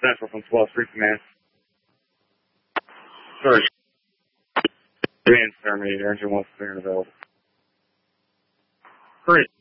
Central from 12-3 command. Sorry. Advanced Terminator, engine 1 clear and available. Great.